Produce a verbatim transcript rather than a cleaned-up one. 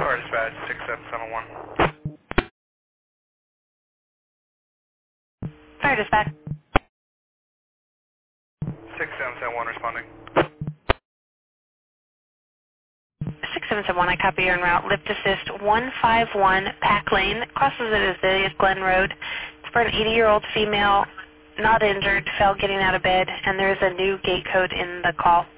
Fire dispatch, six seven seven one. Fire dispatch. six seven seven one responding. six seven seven one, I copy you en route. Lift assist one five one Pack Lane. Crosses it as Glen Road. It's for an eighty-year-old female, not injured, fell getting out of bed, and there is a new gate code in the call.